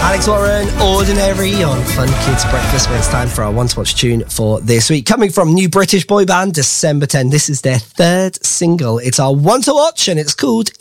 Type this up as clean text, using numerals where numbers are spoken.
Alex Warren, Ordinary on Fun Kids Breakfast, where it's time for our One to Watch tune for this week. Coming from new British boy band December 10, this is their third single. It's our One to Watch and it's called